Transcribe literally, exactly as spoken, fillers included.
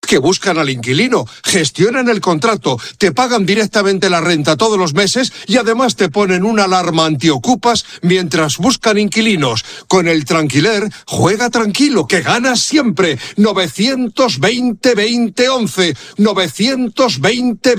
que buscan al inquilino, gestionan el contrato, te pagan directamente la renta todos los meses y además te ponen una alarma antiocupas mientras buscan inquilinos. Con el Tranquiler, juega tranquilo, que ganas siempre. novecientos veinte veinte once, novecientos veinte